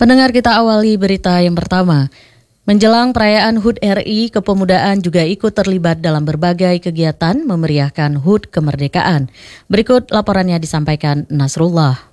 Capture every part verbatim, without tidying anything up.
Pendengar, kita awali berita yang pertama. Menjelang perayaan H U T R I, kepemudaan juga ikut terlibat dalam berbagai kegiatan memeriahkan H U T kemerdekaan. Berikut laporannya disampaikan Nasrullah.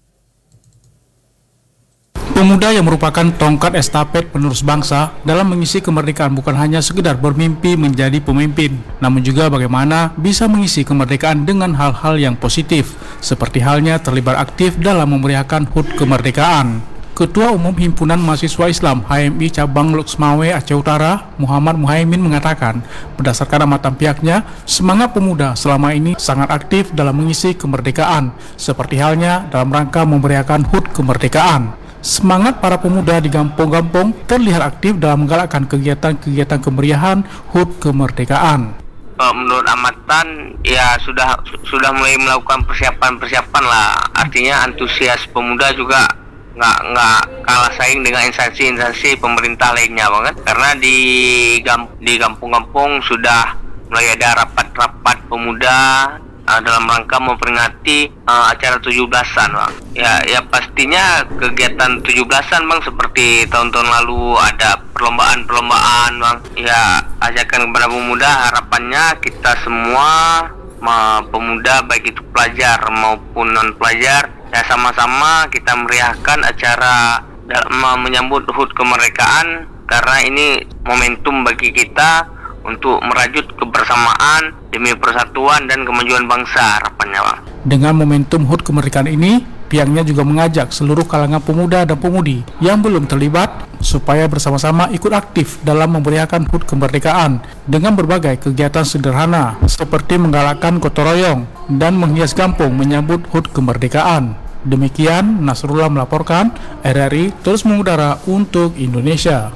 Pemuda yang merupakan tongkat estafet penerus bangsa dalam mengisi kemerdekaan bukan hanya sekedar bermimpi menjadi pemimpin, namun juga bagaimana bisa mengisi kemerdekaan dengan hal-hal yang positif, seperti halnya terlibat aktif dalam memeriahkan H U T kemerdekaan. Ketua Umum Himpunan Mahasiswa Islam H M I Cabang Loksmawe Aceh Utara, Muhammad Muhaimin mengatakan, berdasarkan amatan pihaknya, semangat pemuda selama ini sangat aktif dalam mengisi kemerdekaan, seperti halnya dalam rangka memeriahkan H U T kemerdekaan. Semangat para pemuda di kampung-kampung terlihat aktif dalam menggalakkan kegiatan-kegiatan kemeriahan H U T kemerdekaan. Menurut amatan, ya sudah sudah mulai melakukan persiapan-persiapan lah. Artinya antusias pemuda juga nggak nggak kalah saing dengan instansi-instansi pemerintah lainnya banget, karena di di kampung-kampung sudah mulai ada rapat-rapat pemuda uh, dalam rangka memperingati uh, acara tujuh belasan, Bang. Ya ya pastinya kegiatan tujuh belasan, Bang, seperti tahun-tahun lalu ada perlombaan-perlombaan, Bang. Ya, ajakan kepada pemuda, harapannya kita semua ma, pemuda baik itu pelajar maupun non pelajar, ya sama-sama kita meriahkan acara dalam menyambut H U T kemerdekaan, karena ini momentum bagi kita untuk merajut kebersamaan demi persatuan dan kemajuan bangsa, harapannya, Bang. Dengan momentum H U T kemerdekaan ini, pihaknya juga mengajak seluruh kalangan pemuda dan pemudi yang belum terlibat supaya bersama-sama ikut aktif dalam memeriahkan H U T kemerdekaan dengan berbagai kegiatan sederhana seperti menggalakkan gotong royong dan menghias kampung menyambut H U T kemerdekaan. Demikian Nasrullah melaporkan, R R I terus mengudara untuk Indonesia.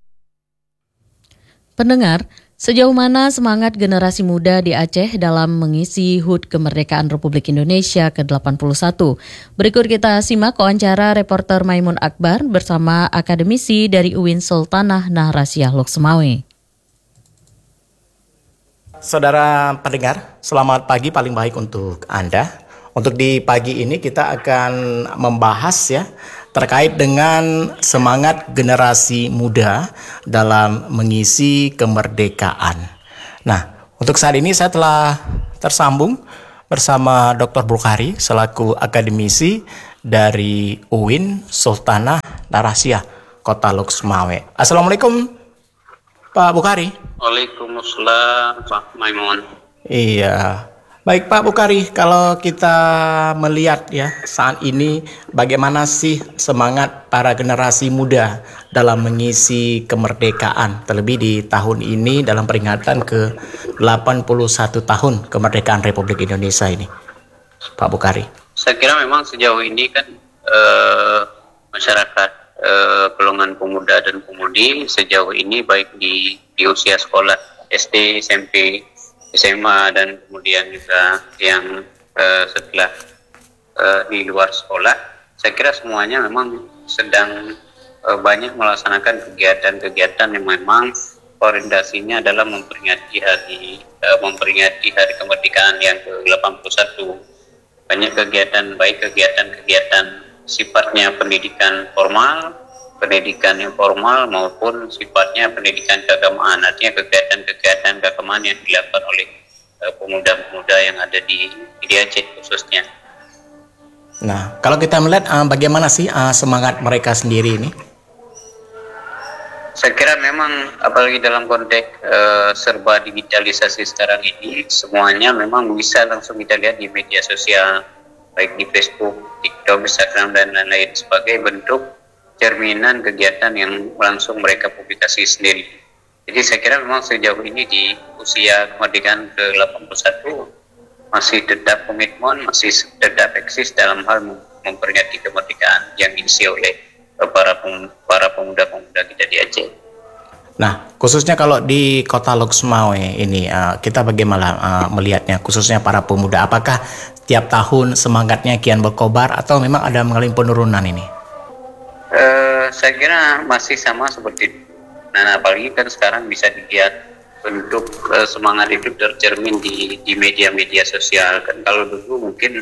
Pendengar, sejauh mana semangat generasi muda di Aceh dalam mengisi H U T kemerdekaan Republik Indonesia ke delapan puluh satu? Berikut kita simak wawancara reporter Maimun Akbar bersama akademisi dari U I N Sultanah Nahrasiyah Loksmawe. Saudara pendengar, selamat pagi paling baik untuk Anda. Untuk di pagi ini kita akan membahas ya terkait dengan semangat generasi muda dalam mengisi kemerdekaan. Nah, untuk saat ini saya telah tersambung bersama Doktor Bukhari selaku akademisi dari U I N Sultanah Nahrasiyah Kota Loksmawe. Assalamualaikum Pak Bukhari. Waalaikumsalam Pak Maimun. Iya. Baik Pak Bukhari, kalau kita melihat ya saat ini bagaimana sih semangat para generasi muda dalam mengisi kemerdekaan, terlebih di tahun ini dalam peringatan ke delapan puluh satu tahun kemerdekaan Republik Indonesia ini, Pak Bukhari. Saya kira memang sejauh ini kan eh, masyarakat eh, golongan pemuda dan pemudi sejauh ini baik di, di usia sekolah S D, S M P, S M A dan kemudian juga yang uh, setelah uh, di luar sekolah, saya kira semuanya memang sedang uh, banyak melaksanakan kegiatan-kegiatan yang memang orientasinya adalah memperingati hari uh, memperingati hari kemerdekaan yang ke delapan puluh satu. Banyak kegiatan, baik kegiatan-kegiatan sifatnya pendidikan formal, pendidikan informal maupun sifatnya pendidikan keagamaan, artinya kegiatan-kegiatan keagamaan yang dilakukan oleh uh, pemuda-pemuda yang ada di, di Aceh khususnya. Nah, kalau kita melihat uh, bagaimana sih uh, semangat mereka sendiri ini? Saya kira memang apalagi dalam konteks uh, serba digitalisasi sekarang ini, semuanya memang bisa langsung kita lihat di media sosial, baik di Facebook, TikTok, Instagram dan lain-lain sebagai bentuk cerminan kegiatan yang langsung mereka publikasi sendiri. Jadi saya kira memang sejauh ini di usia kemerdekaan ke delapan puluh satu masih tetap komitmen, masih tetap eksis dalam hal memperingati kemerdekaan yang diisi oleh para pem, para pemuda-pemuda kita di Aceh. Nah, khususnya kalau di Kota Loksmawe ini uh, kita bagaimana uh, melihatnya, khususnya para pemuda, apakah tiap tahun semangatnya kian berkobar atau memang ada mengalami penurunan ini? Uh, saya kira masih sama seperti itu. Nah, apalagi kan sekarang bisa dilihat bentuk uh, semangat itu tercermin di di media-media sosial kan. Kalau dulu mungkin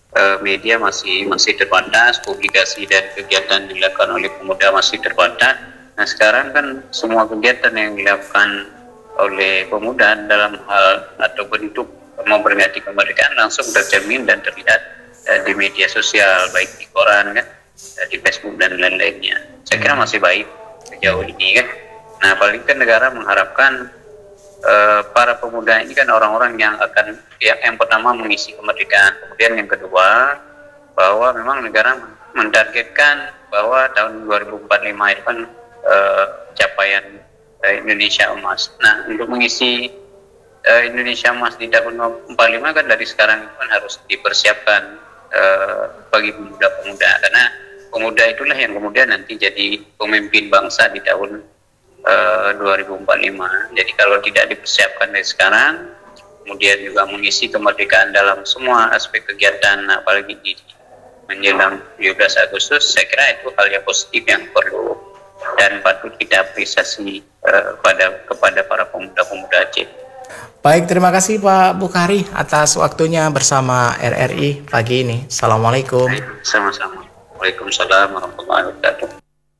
uh, media masih masih terbatas, publikasi dan kegiatan yang dilakukan oleh pemuda masih terbatas. Nah sekarang kan semua kegiatan yang dilakukan oleh pemuda dalam hal atau bentuk memperingati kemerdekaan langsung tercermin dan terlihat uh, di media sosial, baik di koran kan, uh, di Facebook dan lain-lainnya. Saya kira masih baik sejauh ini kan. Nah paling kan negara mengharapkan uh, para pemuda ini kan orang-orang yang akan yang, yang pertama mengisi kemerdekaan, kemudian yang kedua bahwa memang negara mentargetkan bahwa tahun dua ribu empat puluh lima itu kan uh, capaian uh, Indonesia emas. Nah untuk mengisi uh, Indonesia emas di tahun dua ribu empat puluh lima kan dari sekarang itu kan harus dipersiapkan uh, bagi pemuda-pemuda, karena pemuda itulah yang kemudian nanti jadi pemimpin bangsa di tahun uh, dua ribu empat puluh lima. Jadi kalau tidak dipersiapkan dari sekarang, kemudian juga mengisi kemerdekaan dalam semua aspek kegiatan, apalagi di menjelang tujuh belas Agustus, saya kira itu hal yang positif yang perlu dan patut kita apresiasi uh, kepada kepada para pemuda-pemuda Aceh. Baik, terima kasih Pak Bukhari atas waktunya bersama R R I pagi ini. Assalamualaikum. Baik, sama-sama. Waalaikumsalam warahmatullahi wabarakatuh.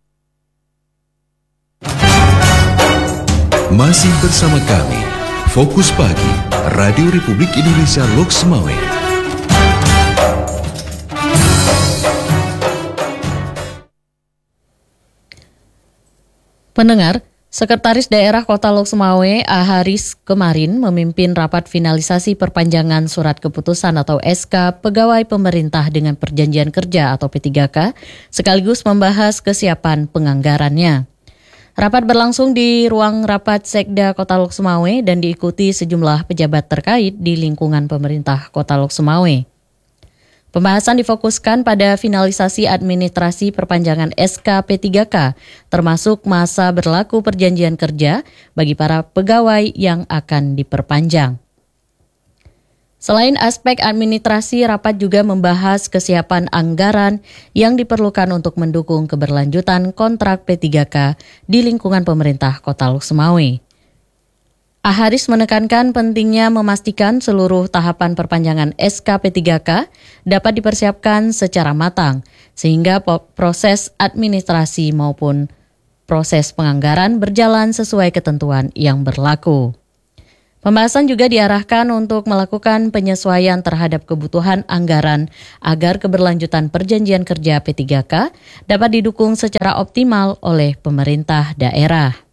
Masih bersama kami, Fokus Pagi, Radio Republik Indonesia Loks Maweng. Pendengar, Sekretaris Daerah Kota Lok Sumawe, A. Haris, kemarin memimpin rapat finalisasi perpanjangan surat keputusan atau S K Pegawai Pemerintah dengan Perjanjian Kerja atau P tiga K, sekaligus membahas kesiapan penganggarannya. Rapat berlangsung di ruang rapat Sekda Kota Lok Sumawe dan diikuti sejumlah pejabat terkait di lingkungan pemerintah Kota Lok Sumawe. Pembahasan difokuskan pada finalisasi administrasi perpanjangan S K P tiga K, termasuk masa berlaku perjanjian kerja bagi para pegawai yang akan diperpanjang. Selain aspek administrasi, rapat juga membahas kesiapan anggaran yang diperlukan untuk mendukung keberlanjutan kontrak P tiga K di lingkungan pemerintah Kota Lok Sumawe. A. Haris menekankan pentingnya memastikan seluruh tahapan perpanjangan S K P tiga K dapat dipersiapkan secara matang, sehingga proses administrasi maupun proses penganggaran berjalan sesuai ketentuan yang berlaku. Pembahasan juga diarahkan untuk melakukan penyesuaian terhadap kebutuhan anggaran agar keberlanjutan perjanjian kerja P tiga K dapat didukung secara optimal oleh pemerintah daerah.